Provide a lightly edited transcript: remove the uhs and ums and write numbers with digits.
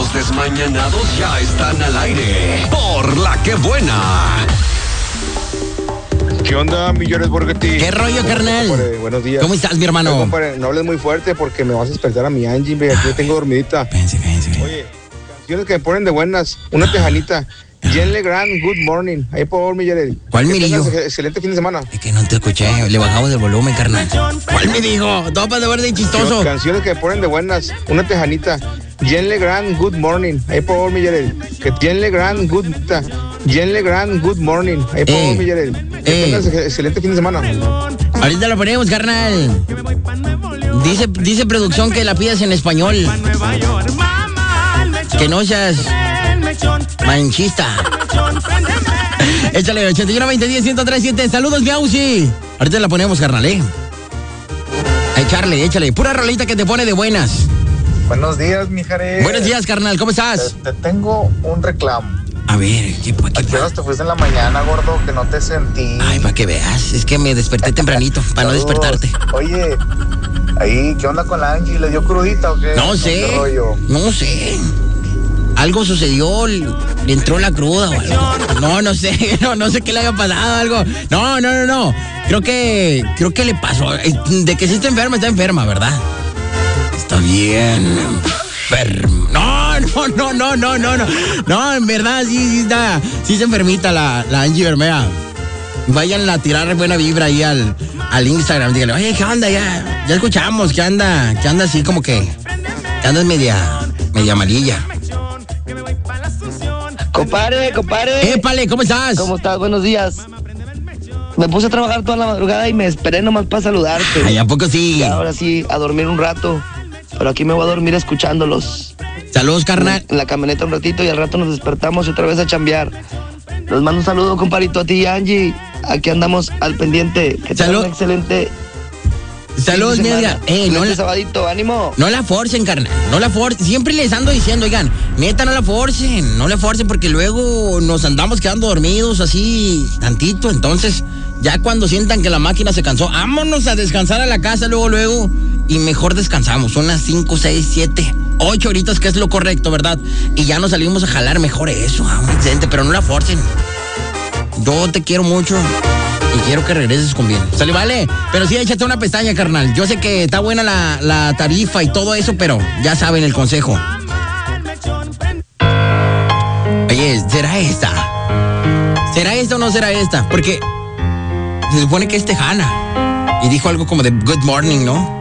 Los desmañanados ya están al aire. Por La Que Buena. ¿Qué onda, Millones Borghetti? ¿Qué rollo, carnal? Buenos días. ¿Cómo estás, mi hermano? Compadre, no hables muy fuerte porque me vas a despertar a mi Angie, ve, aquí tengo dormidita. Pense. Oye, canciones que me ponen de buenas. Una tejanita. Jen Legrand, Good Morning. Ahí por favor, Millones. ¿Cuál me dijo? Excelente fin de semana. Es que no te escuché, le bajamos el volumen, carnal. ¿Cuál me dijo? Todo para de verde y chistoso. Canciones que me ponen de buenas. Una tejanita. Jen Legrand, Good Morning. Ahí por favor, Millones. Jen Legrand, Good Morning. Ahí por favor, Millones. Que tengas excelente fin de semana. Ahorita lo ponemos, carnal. Dice producción que la pidas en español. Que no seas manchista. Échale 81 20 10 103.7. Saludos, Miausi. Ahorita la ponemos, carnal, Échale. Pura rolita que te pone de buenas. Buenos días, mijares. Buenos días, carnal. ¿Cómo estás? Te tengo un reclamo. A ver, ¿qué ¿A qué horas te fuiste en la mañana, gordo? Que no te sentí. Ay, para que veas. Es que me desperté tempranito, para no despertarte. Oye, ahí, ¿qué onda con la Angie? ¿Le dio crudita o qué? No sé. ¿Qué rollo? No sé. Algo sucedió, le entró la cruda o algo. No sé, no sé qué le haya pasado, algo. No. Creo que le pasó. De que sí está enferma, ¿verdad? Está bien enferma. No, en verdad sí está. Sí se enfermita la Angie Bermea. Vayan a tirar buena vibra ahí al Instagram. Dígale, oye, ¿qué onda? Ya escuchamos que anda así como que andas media amarilla. Compadre. Épale, ¿cómo estás? ¿Cómo estás? Buenos días. Me puse a trabajar toda la madrugada y me esperé nomás para saludarte. Ay, ¿a poco sí? Y ahora sí, a dormir un rato. Pero aquí me voy a dormir escuchándolos. Saludos, carnal. En la camioneta un ratito y al rato nos despertamos y otra vez a chambear. Les mando un saludo, compadrito, a ti, Angie. Aquí andamos al pendiente. Que tengan un excelente... Saludos, media. Sabadito, ánimo. No la forcen, carnal. No la forcen. Siempre les ando diciendo, oigan, neta, no la forcen porque luego nos andamos quedando dormidos así tantito. Entonces, ya cuando sientan que la máquina se cansó, vámonos a descansar a la casa luego. Y mejor descansamos. Son las 5, 6, 7, 8 horitas, que es lo correcto, ¿verdad? Y ya nos salimos a jalar mejor eso. Excelente, pero no la forcen. Yo te quiero mucho. Y quiero que regreses con bien. ¿Sale, vale? Pero sí, échate una pestaña, carnal. Yo sé que está buena la tarifa y todo eso, pero ya saben el consejo. Oye, ¿será esta? ¿Será esta o no será esta? Porque se supone que es tejana. Y dijo algo como de good morning, ¿no?